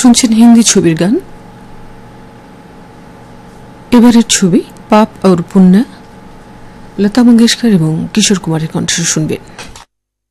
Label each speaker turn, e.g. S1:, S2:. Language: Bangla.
S1: শুনছেন হিন্দি ছবির গান। এবারের ছবি পাপ और पुण्य, लता मंगेशकर এবং কিশোর কুমারের কণ্ঠে শুনবেন।